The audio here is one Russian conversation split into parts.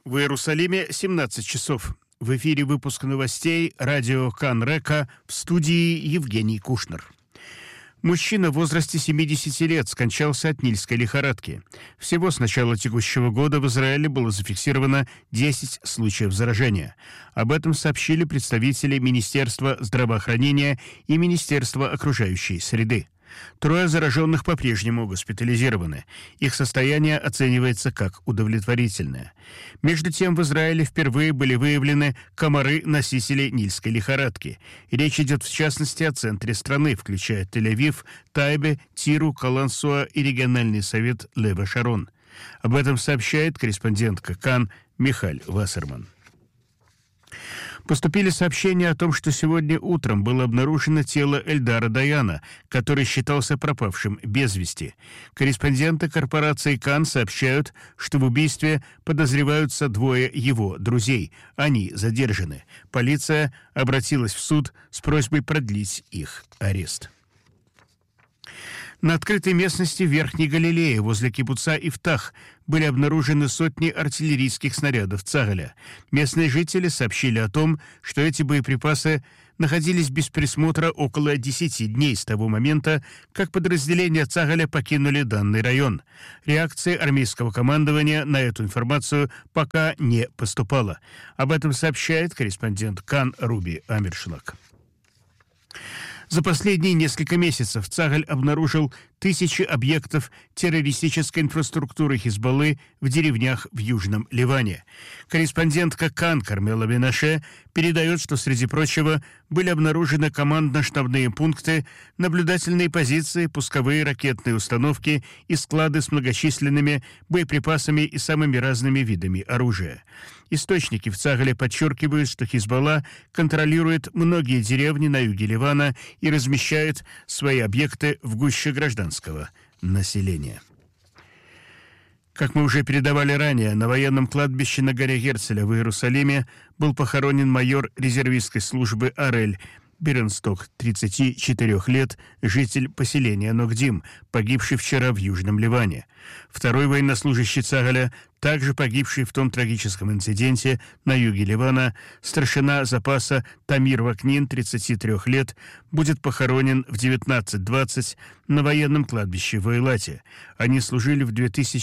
В Иерусалиме 17 часов. В эфире выпуск новостей радио Кан Река, в студии Евгений Кушнер. Мужчина в возрасте 70 лет скончался от нильской лихорадки. Всего с начала текущего года в Израиле было зафиксировано 10 случаев заражения. Об этом сообщили представители Министерства здравоохранения и Министерства окружающей среды. 3 зараженных по-прежнему госпитализированы. Их состояние оценивается как удовлетворительное. Между тем, в Израиле впервые были выявлены комары-носители нильской лихорадки. Речь идет в частности о центре страны, включая Тель-Авив, Тайбе, Тиру, Калансуа и региональный совет Лева-Шарон. Об этом сообщает корреспондентка Кан Михаль Вассерман. Поступили сообщения о том, что сегодня утром было обнаружено тело Эльдара Даяна, который считался пропавшим без вести. Корреспонденты корпорации Кан сообщают, что в убийстве подозреваются 2 его друзей. Они задержаны. Полиция обратилась в суд с просьбой продлить их арест. На открытой местности Верхней Галилеи возле кибуца Ифтах были обнаружены сотни артиллерийских снарядов Цагаля. Местные жители сообщили о том, что эти боеприпасы находились без присмотра около 10 дней с того момента, как подразделения Цагаля покинули данный район. Реакции армейского командования на эту информацию пока не поступало. Об этом сообщает корреспондент Кан Руби Амершлаг. За последние несколько месяцев Цагаль обнаружил тысячи объектов террористической инфраструктуры Хизбаллы в деревнях в Южном Ливане. Корреспондентка Кан Кармела Бенаше передает, что, среди прочего, были обнаружены командно-штабные пункты, наблюдательные позиции, пусковые ракетные установки и склады с многочисленными боеприпасами и самыми разными видами оружия. Источники в Цагале подчеркивают, что Хизбалла контролирует многие деревни на юге Ливана и размещает свои объекты в гуще гражданского населения. Как мы уже передавали ранее, на военном кладбище на горе Герцеля в Иерусалиме был похоронен майор резервистской службы Арель Беренсток, 34 лет, житель поселения Ногдим, погибший вчера в Южном Ливане. Второй военнослужащий Цагаля, также погибший в том трагическом инциденте на юге Ливана, старшина запаса Тамир Вакнин, 33 лет, будет похоронен в 19:20 на военном кладбище в Эйлате. Они служили в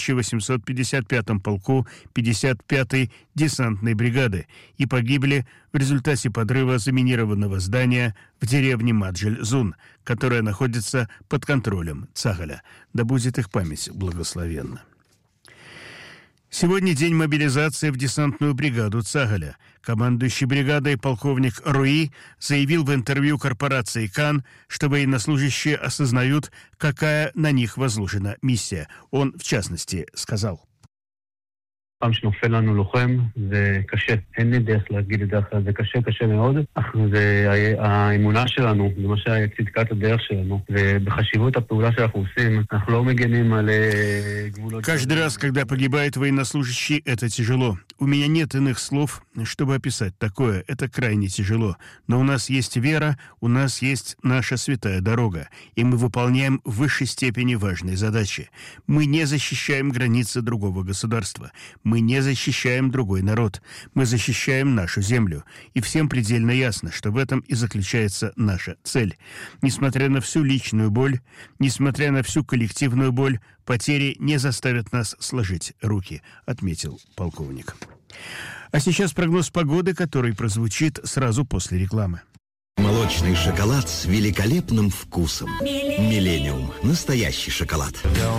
2855-м полку 55-й десантной бригады и погибли в результате подрыва заминированного здания в деревне Маджель-Зун, которая находится под контролем Цагаля. Да будет их память благословенна. Сегодня день мобилизации в десантную бригаду Цагаля. Командующий бригадой полковник Руи заявил в интервью корпорации Кан, что военнослужащие осознают, какая на них возложена миссия. Он, в частности, сказал: פעם שנופל לנו לוחם, זה קשה. אין לי דרך להגיד את זה אחרי, זה קשה מאוד, אך זה האמונה שלנו, זה מה צדקת הדרך שלנו, ובחשיבות הפעולה שאנחנו עושים, אנחנו לא מגנים על גבולות... Каждый раз, когда погибает военнослужащий, это тяжело. У меня нет иных слов, чтобы описать такое. Это крайне тяжело. Но у нас есть вера, у нас есть наша святая дорога, и мы выполняем в высшей степени важные задачи. Мы не защищаем границы другого государства. Мы не защищаем другой народ. Мы защищаем нашу землю. И всем предельно ясно, что в этом и заключается наша цель. Несмотря на всю личную боль, несмотря на всю коллективную боль, потери не заставят нас сложить руки, отметил полковник. А сейчас прогноз погоды, который прозвучит сразу после рекламы. Молочный шоколад с великолепным вкусом. Миллениум. Настоящий шоколад.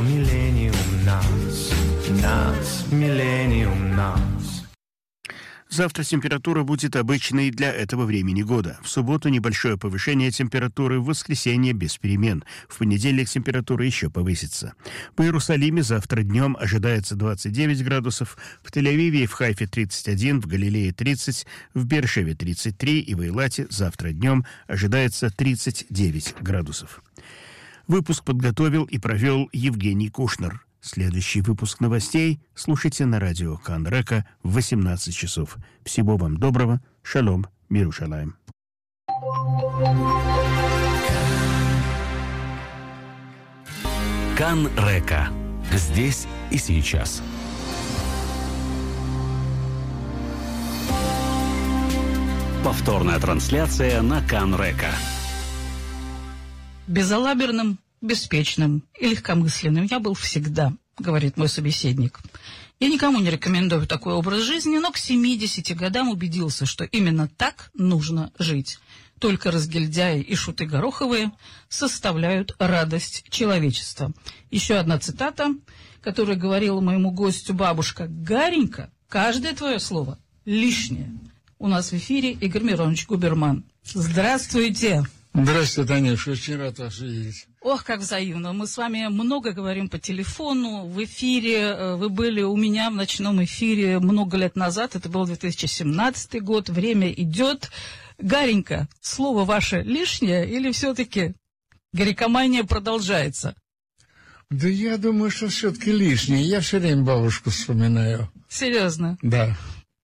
Миллениум нас. Завтра температура будет обычной для этого времени года. В субботу небольшое повышение температуры, в воскресенье без перемен. В понедельник температура еще повысится. В Иерусалиме завтра днем ожидается 29 градусов, в Тель-Авиве и в Хайфе 31, в Галилее 30, в Беэр-Шеве 33 и в Эйлате завтра днем ожидается 39 градусов. Выпуск подготовил и провел Евгений Кушнер. Следующий выпуск новостей слушайте на радио Кан Река в 18 часов. Всего вам доброго. Шалом. Мирушалаем. Кан Река. Здесь и сейчас. Повторная трансляция на Кан-Река. Безалаберным, беспечным и легкомысленным я был всегда, говорит мой собеседник. Я никому не рекомендую такой образ жизни, но к 70 годам убедился, что именно так нужно жить. Только разгильдяи и шуты гороховые составляют радость человечества. Еще одна цитата, которую говорила моему гостю бабушка. Гаренька, каждое твое слово лишнее. У нас в эфире Игорь Миронович Губерман. Здравствуйте. Здравствуйте, Танюша, очень рад вас видеть. Ох, как взаимно. Мы с вами много говорим по телефону, в эфире. Вы были у меня в ночном эфире много лет назад, это был 2017 год, время идет. Гаренька, слово ваше лишнее или все-таки горькомания продолжается? Да я думаю, что все-таки лишнее. Я все время бабушку вспоминаю. Серьезно? Да.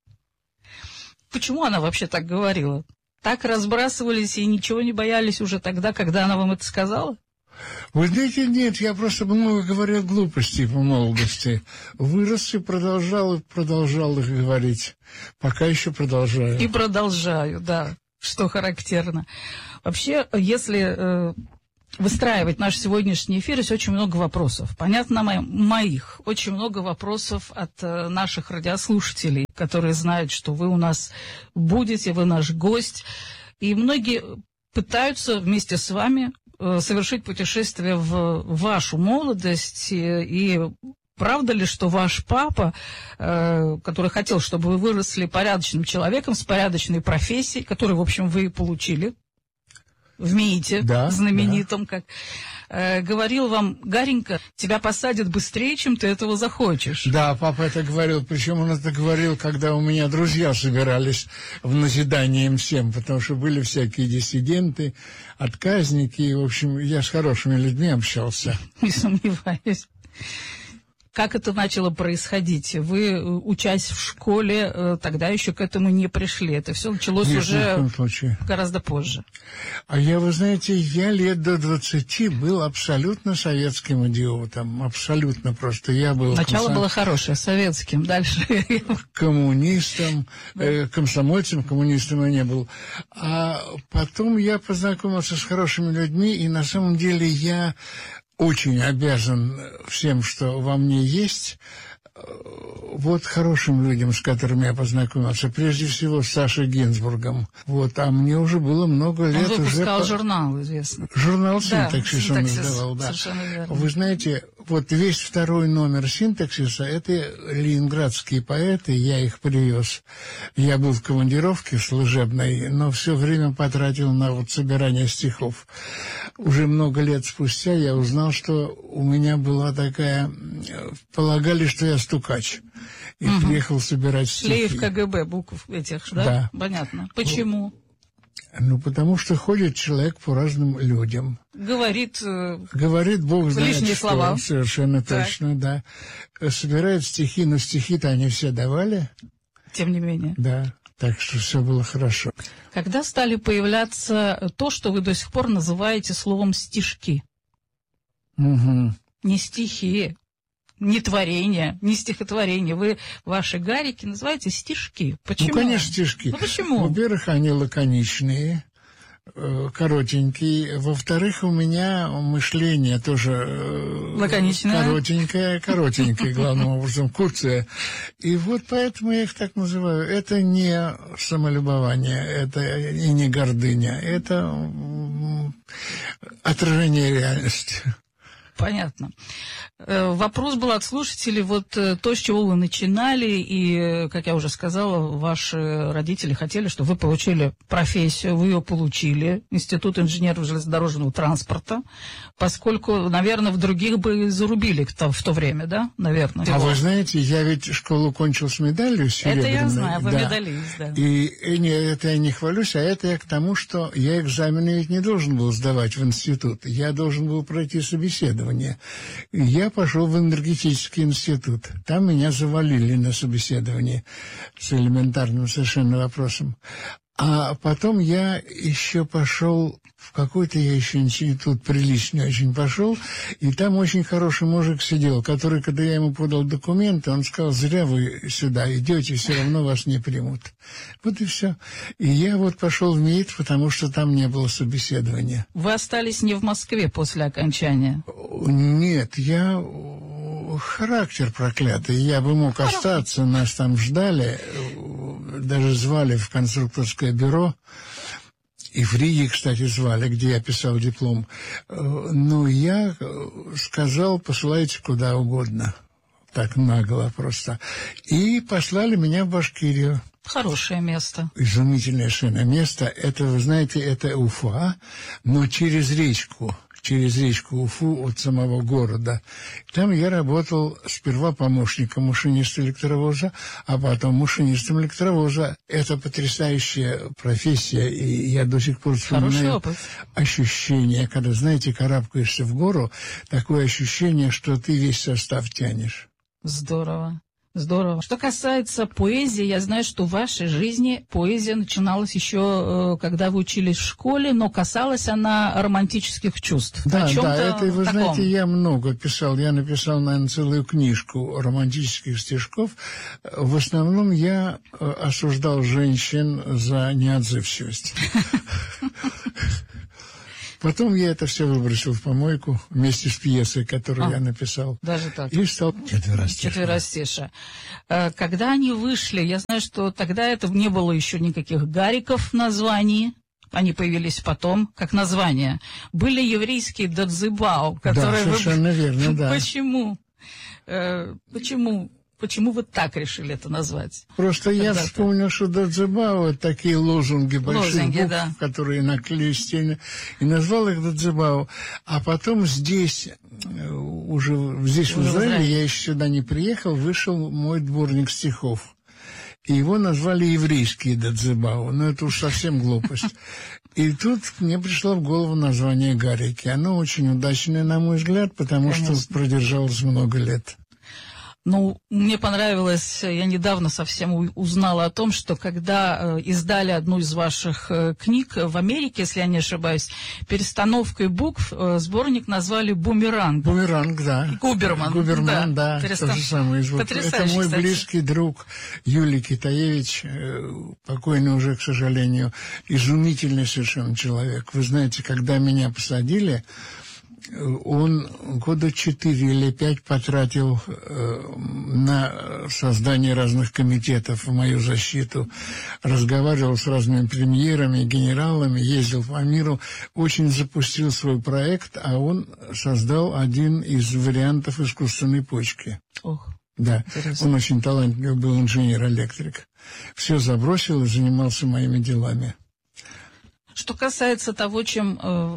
Почему она вообще так говорила? Так разбрасывались и ничего не боялись уже тогда, когда она вам это сказала? Вы знаете, нет, я просто много говорил глупостей по молодости. Вырос и продолжал их говорить. Пока еще продолжаю. И продолжаю, да, что характерно. Вообще, если выстраивать наш сегодняшний эфир, есть очень много вопросов. Понятно, моих. Очень много вопросов от наших радиослушателей, которые знают, что вы у нас будете, вы наш гость. И многие пытаются вместе с вами совершить путешествие в вашу молодость. И правда ли, что ваш папа, который хотел, чтобы вы выросли порядочным человеком с порядочной профессией, которую, в общем, вы и получили, в МИИТе, да, знаменитом, да. Как говорил вам: Гаренька, тебя посадят быстрее, чем ты этого захочешь. Да, папа это говорил, причем он это говорил, когда у меня друзья собирались в назидание им всем, потому что были всякие диссиденты, отказники, и, в общем, я с хорошими людьми общался. Не сомневаюсь. Как это начало происходить? Вы, учась в школе, тогда еще к этому не пришли. Это все началось уже гораздо позже. А вы знаете, я лет до 20 был абсолютно советским идиотом. Абсолютно просто. Я был начало было хорошее, советским. Дальше коммунистом, комсомольцем, коммунистом я не был. А потом я познакомился с хорошими людьми, и на самом деле я очень обязан всем, что во мне есть, вот хорошим людям, с которыми я познакомился. Прежде всего с Сашей Гинзбургом. Вот, а мне уже было много лет. Он выпускал журнал, известно. Журнал «Синтаксис» он издавал, да. Совершенно верно. Вы знаете, вот весь второй номер «Синтаксиса» — это ленинградские поэты, я их привез. Я был в командировке служебной, но все время потратил на вот собирание стихов. Уже много лет спустя я узнал, что у меня была такая... Полагали, что я стукач. И приехал собирать стихи. Шлейф КГБ букв этих, да? Да. Понятно. Почему? Ну, потому что ходит человек по разным людям. Говорит Бог знает лишние что. Слова. Совершенно так. Точно, да. Собирает стихи, но стихи-то они все давали. Тем не менее. Да. Так что все было хорошо. Когда стали появляться то, что вы до сих пор называете словом «стишки»? Угу. Не стихи, не творение, не стихотворение. Вы ваши Гарики называете стишки. Почему? Ну, конечно, стишки. Ну, почему? Во-первых, они лаконичные, коротенькие. Во-вторых, у меня мышление тоже лаконичное. Коротенькое, главным образом, куцее. И вот поэтому я их так называю. Это не самолюбование, это и не гордыня, это отражение реальности. Понятно. Вопрос был от слушателей, вот то, с чего вы начинали, и, как я уже сказала, ваши родители хотели, чтобы вы получили профессию, вы ее получили, Институт инженеров железнодорожного транспорта, поскольку, наверное, в других бы зарубили в то время, да, наверное. А вы знаете, я ведь школу кончил с медалью серебряной. Это я знаю, вы медалист, да. И это я не хвалюсь, а это я к тому, что я экзамены ведь не должен был сдавать в институт, я должен был пройти собеседование. Я пошел в энергетический институт. Там меня завалили на собеседовании с элементарным совершенно вопросом. А потом я еще пошел в какой-то я еще институт приличный очень пошел, и там очень хороший мужик сидел, который, когда я ему подал документы, он сказал: зря вы сюда идете, все равно вас не примут. Вот и все. И я вот пошел в МИИТ, потому что там не было собеседования. Вы остались не в Москве после окончания? Нет, я... Характер проклятый. Я бы мог остаться, нас там ждали, даже звали в конструкторское бюро. И в Риге, кстати, звали, где я писал диплом. Но я сказал: посылайте куда угодно. Так нагло просто. И послали меня в Башкирию. Хорошее место. Изумительное совершенно место. Это, вы знаете, это Уфа, но через речку Уфу от самого города. Там я работал сперва помощником машиниста электровоза, а потом машинистом электровоза. Это потрясающая профессия, и я до сих пор вспоминаю ощущение, когда, знаете, карабкаешься в гору, такое ощущение, что ты весь состав тянешь. Здорово. Здорово. Что касается поэзии, я знаю, что в вашей жизни поэзия начиналась еще, когда вы учились в школе, но касалась она романтических чувств. Да, это, вы знаете, я много писал. Я написал, наверное, целую книжку романтических стишков. В основном я осуждал женщин за неотзывчивость. Потом я это все выбросил в помойку вместе с пьесой, которую я написал. Даже так. И стал четверостиша. Когда они вышли, я знаю, что тогда это не было еще никаких Гариков в названии. Они появились потом, как название. Были еврейские дадзибао, которые... Да, совершенно верно, да. Почему вы так решили это назвать? Просто я вспомнил, что дадзибао — такие лозунги больших букв, которые наклеили, и назвал их дадзибао. А потом здесь, в Израиле, я еще сюда не приехал, вышел мой сборник стихов. И его назвали еврейские дадзибао. Но это уж совсем глупость. И тут мне пришло в голову название Гарики. Оно очень удачное, на мой взгляд, потому что продержалось много лет. Ну, мне понравилось, я недавно совсем узнала о том, что когда издали одну из ваших книг в Америке, если я не ошибаюсь, перестановкой букв сборник назвали «Бумеранг». «Бумеранг», да. Губерман, да. То же самое. Это мой близкий друг Юлий Китаевич, покойный уже, к сожалению, изумительный совершенно человек. Вы знаете, когда меня посадили, он года 4 или 5 потратил на создание разных комитетов в мою защиту. Разговаривал с разными премьерами, генералами, ездил по миру. Очень запустил свой проект, а он создал один из вариантов искусственной почки. Да, интересно. Он очень талантливый был инженер-электрик. Все забросил и занимался моими делами. Что касается того, чем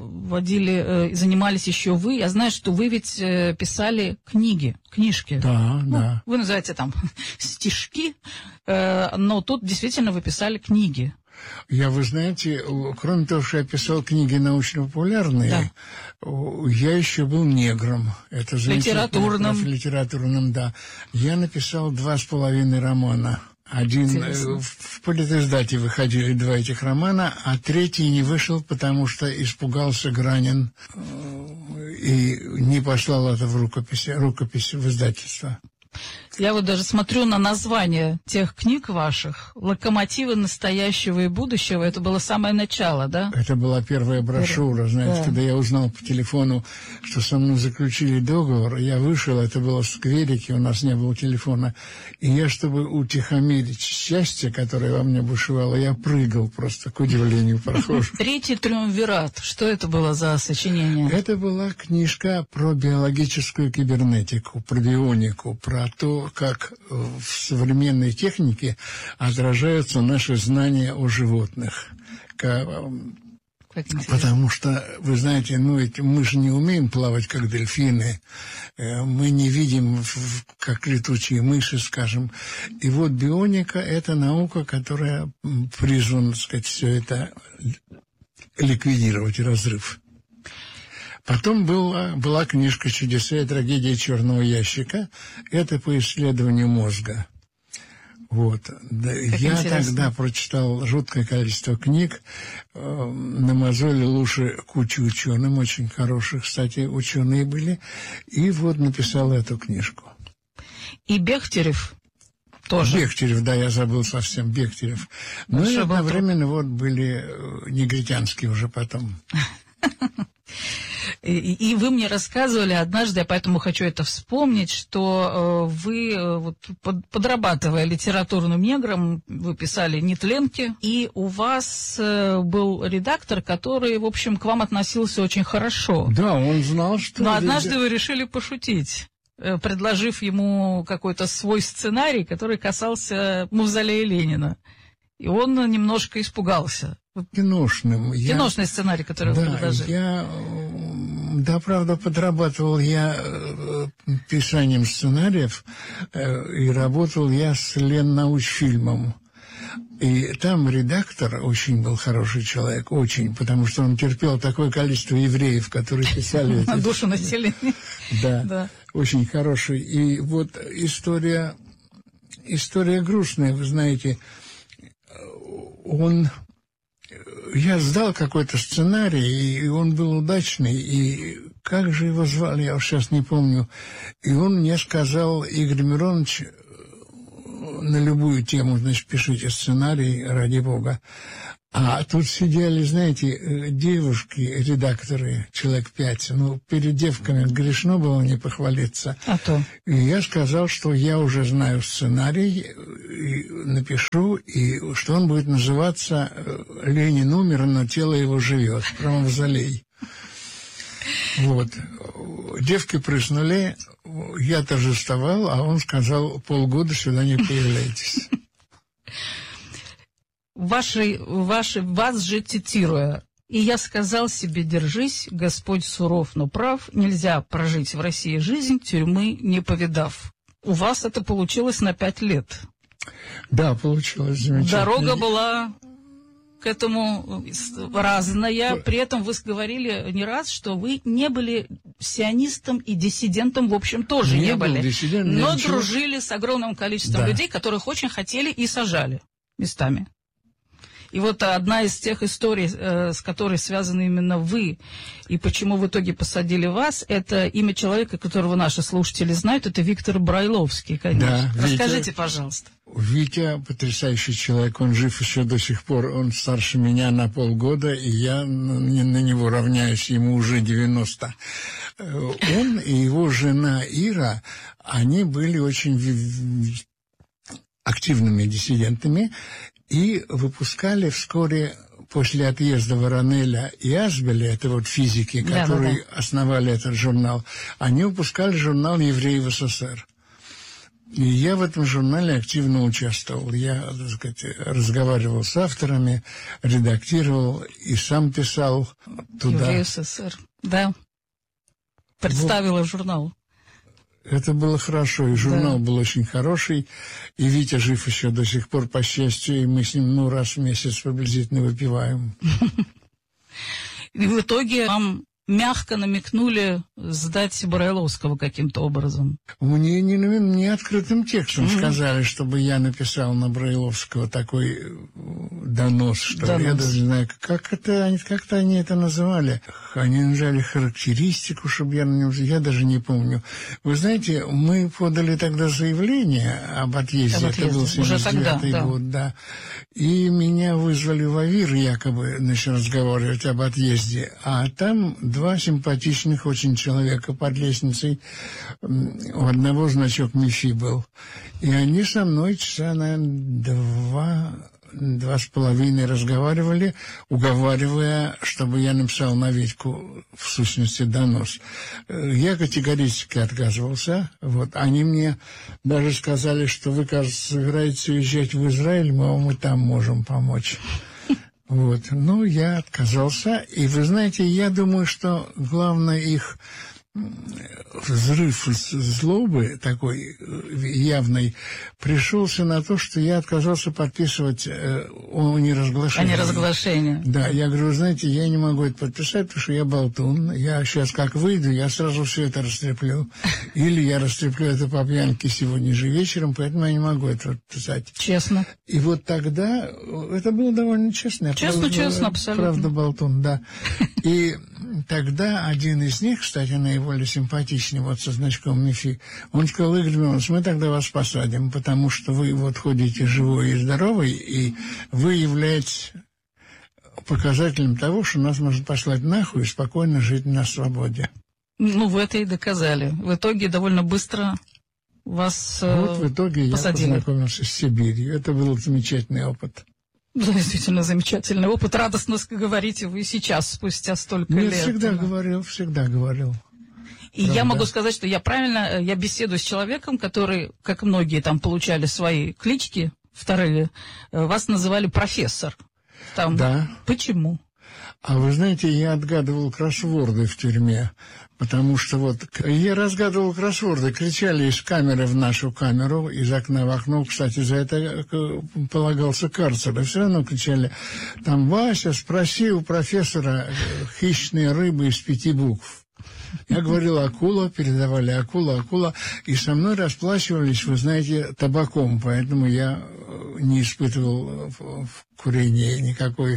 занимались еще вы, я знаю, что вы ведь писали книжки. Да. Вы называете там стишки, но тут действительно вы писали книги. Вы знаете, кроме того, что я писал книги научно-популярные, я еще был негром. Это литературным, да. Я написал 2,5 романа. Один в политиздате выходили 2 этих романа, а 3 не вышел, потому что испугался Гранин и не послал это в рукопись в издательство. Я вот даже смотрю на название тех книг ваших. «Локомотивы настоящего и будущего». Это было самое начало, да? Это была первая брошюра, знаете, когда я узнал по телефону, что со мной заключили договор, я вышел, это было в скверике, у нас не было телефона, и я, чтобы утихомирить счастье, которое во мне бушевало, я прыгал просто, к удивлению прохожих. «Третий триумвират». Что это было за сочинение? Это была книжка про биологическую кибернетику, про бионику, про то, как в современной технике отражаются наши знания о животных. Потому что, вы знаете, мы же не умеем плавать, как дельфины, мы не видим, как летучие мыши, скажем. И вот бионика – это наука, которая призвана, так сказать, все это ликвидировать, разрыв. Потом была книжка «Чудеса и трагедия черного ящика». Это по исследованию мозга. Вот. Я тогда прочитал жуткое количество книг, намазолил уши кучу ученым, очень хорошие, кстати, ученые были, и вот написал эту книжку. И Бехтерев тоже. Бехтерев, да, я забыл совсем, Бехтерев. Ну и одновременно вот были негритянские уже потом. И вы мне рассказывали однажды, я поэтому хочу это вспомнить, что вы, вот, подрабатывая литературным негром, вы писали нетленки, и у вас был редактор, который, в общем, к вам относился очень хорошо. Да, он знал, что... Но однажды вы решили пошутить, предложив ему какой-то свой сценарий, который касался мавзолея Ленина. И он немножко испугался. Киношный сценарий, который вы предложили. Да, правда, подрабатывал я писанием сценариев, и работал я с Леннаучфильмом. И там редактор очень был хороший человек, очень, потому что он терпел такое количество евреев, которые писали эти... На душу населения. Да, очень хороший. И вот история грустная, вы знаете. Я сдал какой-то сценарий, и он был удачный, и как же его звали, я сейчас не помню. И он мне сказал: Игорь Миронович, на любую тему, значит, пишите сценарий, ради бога. А тут сидели, знаете, девушки-редакторы, человек 5. Ну, перед девками грешно было не похвалиться. А то. И я сказал, что я уже знаю сценарий, и напишу, и что он будет называться «Ленин умер, но тело его живет», про мавзолей. Вот. Девки прыснули, я торжествовал, а он сказал: полгода сюда не появляйтесь. Вас же цитируя: «И я сказал себе: держись, Господь суров, но прав, нельзя прожить в России жизнь, тюрьмы не повидав». У вас это получилось на 5 лет. Да, получилось замечательно. Дорога была к этому разная. При этом вы говорили не раз, что вы не были сионистом и диссидентом, в общем, тоже не были. Но дружили с огромным количеством людей, которых очень хотели и сажали местами. И вот одна из тех историй, с которой связаны именно вы, и почему в итоге посадили вас, это имя человека, которого наши слушатели знают, это Виктор Брайловский, конечно. Да, расскажите, пожалуйста. Витя потрясающий человек, он жив еще до сих пор, он старше меня на полгода, и я на него равняюсь, ему уже 90. Он и его жена Ира, они были очень активными диссидентами, и выпускали вскоре после отъезда Воронеля и Асбеля, это вот физики, которые основали этот журнал, они выпускали журнал «Евреи в СССР». И я в этом журнале активно участвовал. Я, так сказать, разговаривал с авторами, редактировал и сам писал туда. «Евреи в СССР», да. Представила журнал. Это было хорошо, и журнал был очень хороший, и Витя жив еще до сих пор, по счастью, и мы с ним, раз в месяц приблизительно выпиваем. И в итоге вам мягко намекнули сдать Брайловского каким-то образом. Мне не открытым текстом сказали, чтобы я написал на Брайловского такой донос, что ли. Я даже не знаю, как-то они это называли. Они назвали характеристику, чтобы я на нем... Я даже не помню. Вы знаете, мы подали тогда заявление об отъезде. Это был 79-й год, да. И меня вызвали в АВИР, якобы, разговаривать об отъезде. А там 2 симпатичных очень человека под лестницей. У одного значок МИФИ был. И они со мной часа, наверное, 2,5 разговаривали, уговаривая, чтобы я написал на Витьку, в сущности, донос. Я категорически отказывался. Вот. Они мне даже сказали, что вы, кажется, собираетесь уезжать в Израиль, мы вам и там можем помочь. Вот. Ну, я отказался. И вы знаете, я думаю, что главное их взрыв злобы такой явный пришелся на то, что я отказался подписывать о неразглашении. О неразглашении. Да, я говорю, знаете, я не могу это подписать, потому что я болтун. Я сейчас как выйду, я сразу все это растреплю. Или я растреплю это по пьянке сегодня же вечером, поэтому я не могу это подписать. Честно. И вот тогда это было довольно честно. Честно, абсолютно. Правда, болтун, да. И тогда один из них, кстати, наиболее симпатичный, вот со значком МИФИ, он сказал: Игорь Миронович, мы тогда вас посадим, потому что вы вот ходите живой и здоровый, и вы являетесь показателем того, что нас можно послать нахуй и спокойно жить на свободе. Ну, вы это и доказали. В итоге довольно быстро вас вот в итоге посадили. Я познакомился с Сибирью. Это был замечательный опыт. Да, действительно замечательный опыт. Радостно говорите вы сейчас, спустя столько Нет, лет. всегда говорил. И правда. я могу сказать, что я беседую с человеком, который, как многие там получали свои клички вторые, вас называли профессор. Там. Да. Почему? А вы знаете, я отгадывал кроссворды в тюрьме, потому что вот я разгадывал кроссворды, кричали из камеры в нашу камеру, из окна в окно, кстати, за это полагался карцер, и все равно кричали, там: Вася, спроси у профессора хищные рыбы из 5 букв. Я говорил: акула, передавали акула, и со мной расплачивались, вы знаете, табаком, поэтому я не испытывал курения никакой.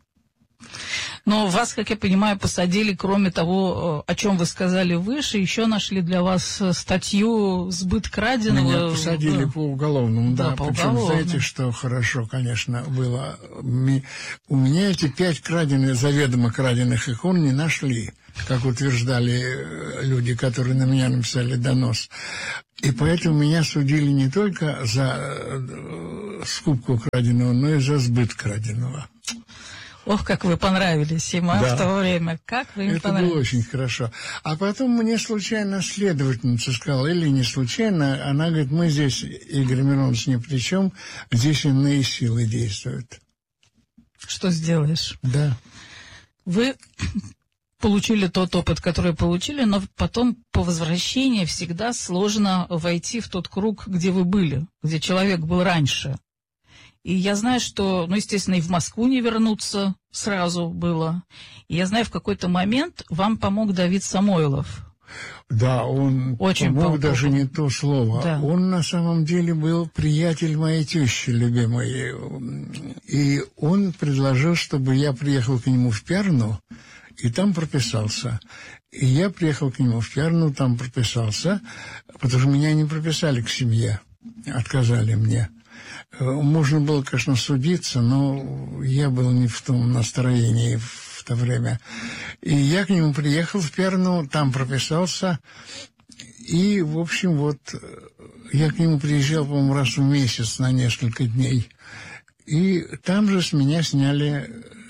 Но вас, как я понимаю, посадили, кроме того, о чем вы сказали выше, еще нашли для вас статью «Сбыт краденого». Меня посадили по уголовному, да. По Причем, уголовному. знаете, что хорошо, конечно, было? У меня эти 5 заведомо краденных икон не нашли, как утверждали люди, которые на меня написали донос. И поэтому меня судили не только за скупку краденого, но и за сбыт краденого. Ох, как вы понравились ему в то время. Как вы им понравились. Это было очень хорошо. А потом мне случайно следовательница сказала, или не случайно, она говорит: мы здесь, Игорь Миронович, ни при чем, здесь иные силы действуют. Что сделаешь? Да. Вы получили тот опыт, который получили, но потом по возвращении всегда сложно войти в тот круг, где вы были, где человек был раньше. И я знаю, что, естественно, и в Москву не вернуться сразу было. И я знаю, в какой-то момент вам помог Давид Самойлов. Да, он очень помог, даже не то слово. Да. Он на самом деле был приятель моей тещи любимой. И он предложил, чтобы я приехал к нему в Пярну и там прописался. И я приехал к нему в Пярну, там прописался, потому что меня не прописали к семье, отказали мне. Можно было, конечно, судиться, но я был не в том настроении в то время. И я к нему приехал в Перну, там прописался. И, в общем, вот я к нему приезжал, по-моему, раз в месяц на несколько дней. И там же с меня сняли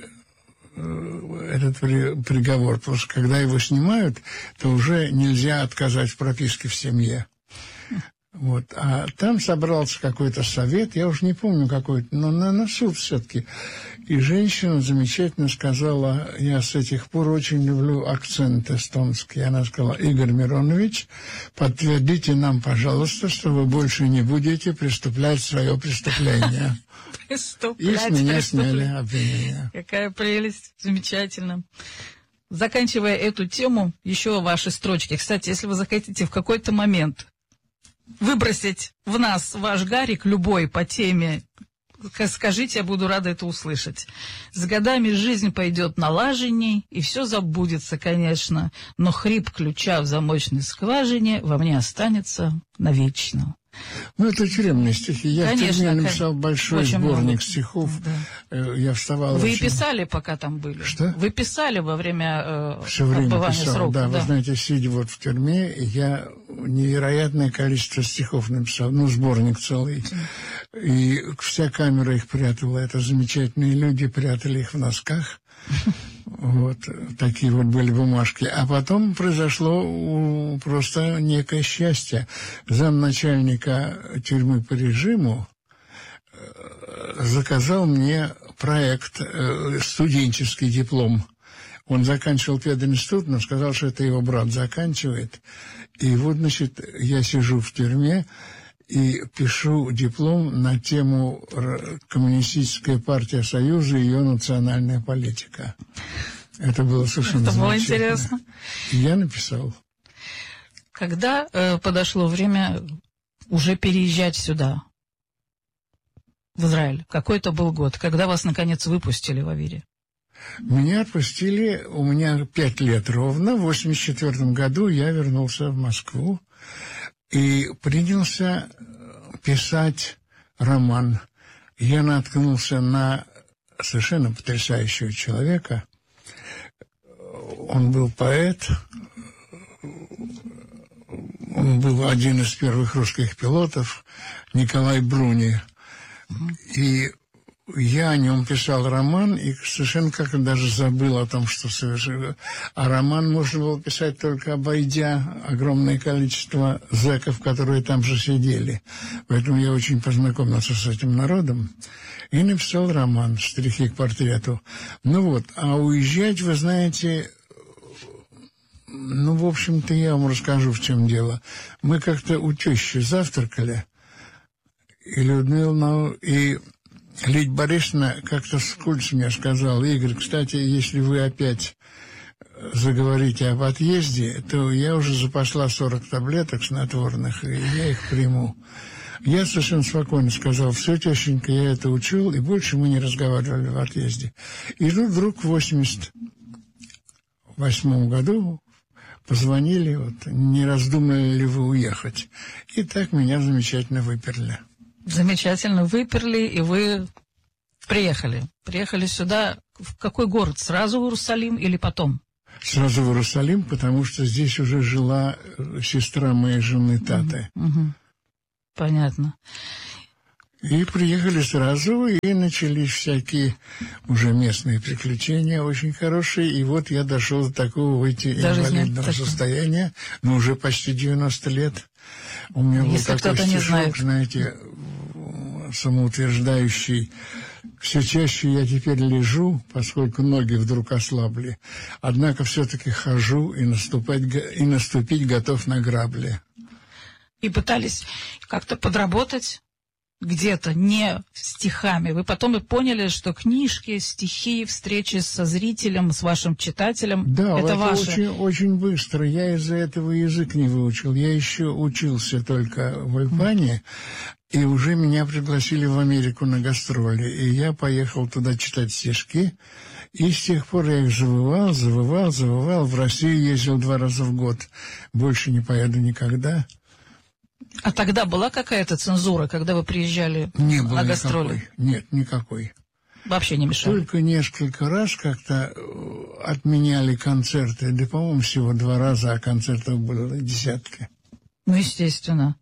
этот приговор. Потому что когда его снимают, то уже нельзя отказать в прописке в семье. Вот. А там собрался какой-то совет, я уже не помню какой-то, но на суд все-таки. И женщина замечательно сказала, я с этих пор очень люблю акцент эстонский. Она сказала: Игорь Миронович, подтвердите нам, пожалуйста, что вы больше не будете преступлять свое преступление. И с меня сняли обвинение. Какая прелесть, замечательно. Заканчивая эту тему, еще ваши строчки. Кстати, если вы захотите в какой-то момент выбросить в нас ваш Гарик, любой по теме, скажите, я буду рада это услышать. С годами жизнь пойдет налаженней, и все забудется, конечно, но хрип ключа в замочной скважине во мне останется навечно. Ну, это тюремные стихи. Я конечно, в тюрьме написал большой очень сборник много стихов. Да. Я вставал... Вы писали, пока там были? Что? Вы писали во время все время отбывания писал, срока? да. Вы знаете, сидя вот в тюрьме, я невероятное количество стихов написал. Сборник целый. И вся камера их прятала. Это замечательные люди прятали их в носках. Вот такие вот были бумажки. А потом произошло просто некое счастье. Замначальника тюрьмы по режиму заказал мне проект, студенческий диплом. Он заканчивал пединститут, но сказал, что это его брат заканчивает. И вот, значит, я сижу в тюрьме и пишу диплом на тему «Коммунистическая партия Союза и ее национальная политика». Это было совершенно Это было замечательно. интересно. И я написал. Когда подошло время уже переезжать сюда, в Израиль? Какой это был год? Когда вас, наконец, выпустили в Авире? Меня отпустили, у меня 5 лет ровно. В 1984 году я вернулся в Москву и принялся писать роман. Я наткнулся на совершенно потрясающего человека. Он был поэт, он был один из первых русских пилотов, Николай Бруни. И я о нем писал роман, и совершенно как-то даже забыл о том, что совершенно... А роман можно было писать только обойдя огромное количество зэков, которые там же сидели. Поэтому я очень познакомился с этим народом и написал роман «Штрихи к портрету». Ну вот, а уезжать, вы знаете... Ну, в общем-то, я вам расскажу, в чем дело. Мы как-то у тещи завтракали, и Людмила, и Лидия Борисовна как-то вскользь мне сказала: Игорь, кстати, если вы опять заговорите об отъезде, то я уже запасла 40 таблеток снотворных, и я их приму. Я совершенно спокойно сказал: все, тещенька, я это учил, и больше мы не разговаривали в отъезде. И тут вдруг в 1988 году позвонили, вот, не раздумали ли вы уехать. И так меня замечательно выперли. Замечательно выперли, и вы приехали. Приехали сюда. В какой город? Сразу в Иерусалим или потом? Сразу в Иерусалим, потому что здесь уже жила сестра моей жены Таты. Понятно. И приехали сразу, и начались всякие уже местные приключения очень хорошие. И вот я дошел до такого инвалидного состояния, но уже почти 90 лет. У меня был такой стишок, знаете, самоутверждающий: все чаще я теперь лежу, поскольку ноги вдруг ослабли. Однако все-таки хожу и наступить готов на грабли. И пытались как-то подработать где-то, не стихами. Вы потом и поняли, что книжки, стихи, встречи со зрителем, с вашим читателем, да, это ваше. Очень, очень быстро. Я из-за этого язык не выучил. Я еще учился только в Альбании, и уже меня пригласили в Америку на гастроли. И я поехал туда читать стишки. И с тех пор я их завывал. В Россию ездил 2 раза в год. Больше не поеду никогда. А тогда была какая-то цензура, когда вы приезжали на гастроли? Нет, никакой. Вообще не мешали? Только несколько раз как-то отменяли концерты. Да, по-моему, всего 2 раза, а концертов было десятки. Ну, естественно.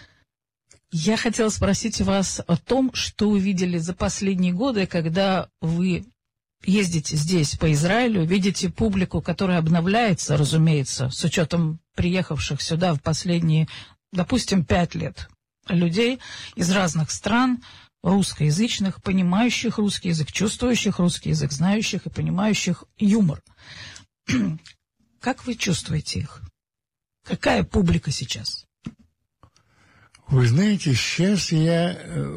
Я хотела спросить вас о том, что вы видели за последние годы, когда вы ездите здесь, по Израилю, видите публику, которая обновляется, разумеется, с учетом приехавших сюда в последние, допустим, 5 лет людей из разных стран, русскоязычных, понимающих русский язык, чувствующих русский язык, знающих и понимающих юмор. Как вы чувствуете их? Какая публика сейчас? Вы знаете, сейчас я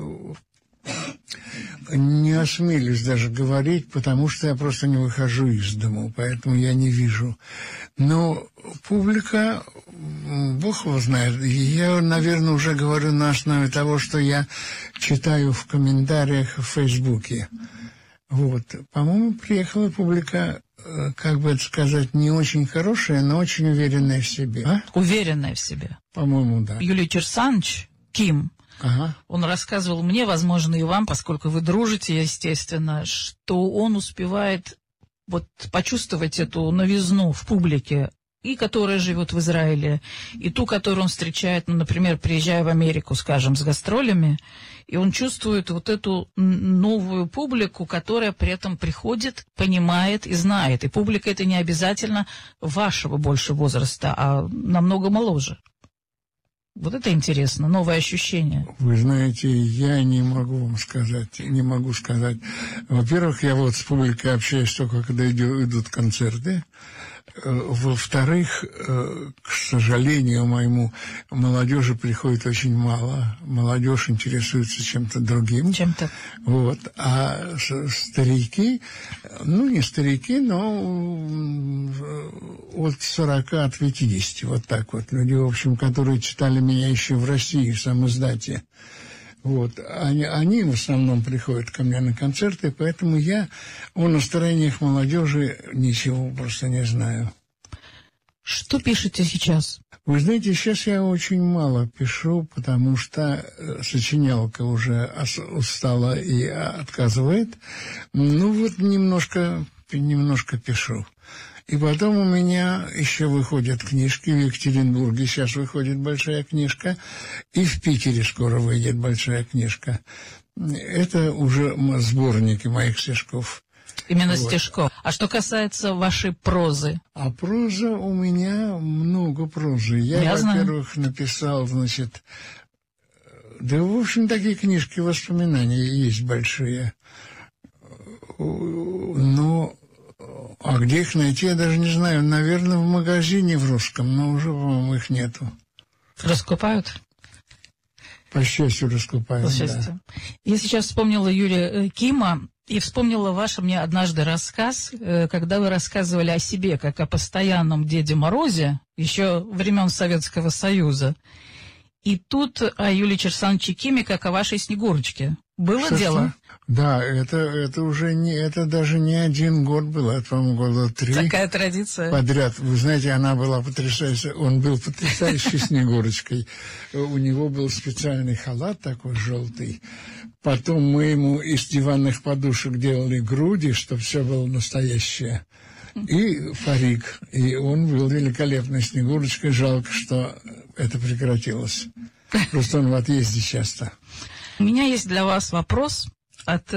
не осмелюсь даже говорить, потому что я просто не выхожу из дому, поэтому я не вижу. Но публика, Бог его знает. Я, наверное, уже говорю на основе того, что я читаю в комментариях в Фейсбуке. Вот. По-моему, приехала публика, как бы это сказать, не очень хорошая, но очень уверенная в себе. А? Уверенная в себе. По-моему, да. Юлий Кирсанович, Ким, он рассказывал мне, возможно, и вам, поскольку вы дружите, естественно, что он успевает вот почувствовать эту новизну в публике, и которая живет в Израиле, и ту, которую он встречает, ну, например, приезжая в Америку, скажем, с гастролями, и он чувствует вот эту новую публику, которая при этом приходит, понимает и знает. И публика это не обязательно вашего больше возраста, а намного моложе. Вот это интересно, новое ощущение. Вы знаете, я не могу вам сказать, не могу сказать. Во-первых, я вот с публикой общаюсь только, когда идут концерты. Во-вторых, к сожалению моему, молодежи приходит очень мало. Молодежь интересуется чем-то другим. Чем-то. Вот. А старики, ну, не старики, но от 40, от 50, вот так вот. Люди, в общем, которые читали меня еще в России, в самоиздате. Вот. Они в основном приходят ко мне на концерты, поэтому я о настроениях молодежи ничего просто не знаю. Что пишете сейчас? Вы знаете, сейчас я очень мало пишу, потому что сочинялка уже устала и отказывает. Ну вот немножко пишу. И потом у меня еще выходят книжки. В Екатеринбурге сейчас выходит большая книжка. И в Питере скоро выйдет большая книжка. Это уже сборники моих стишков. Именно вот. Стишков. А что касается вашей прозы? А проза у меня много прозы. Я во-первых, написал, значит... Да, в общем, такие книжки воспоминаний есть большие. Но... А где их найти, я даже не знаю. Наверное, в магазине в русском, но уже, по-моему, их нету. Раскупают? По счастью, раскупают, по счастью. Да. Я сейчас вспомнила Юрия Кима и вспомнила ваш мне однажды рассказ, когда вы рассказывали о себе, как о постоянном Деде Морозе, еще времен Советского Союза. И тут о Юлии Кирсановиче Киме, как о вашей Снегурочке. Было дело? Да, это уже не, это даже не один год было, это, по-моему, года 3. Такая традиция. Подряд. Вы знаете, она была потрясающей, он был потрясающей Снегурочкой. У него был специальный халат такой желтый. Потом мы ему из диванных подушек делали груди, чтобы все было настоящее. И парик. И он был великолепной Снегурочкой. Жалко, что это прекратилось. Просто он в отъезде часто. У меня есть для вас вопрос от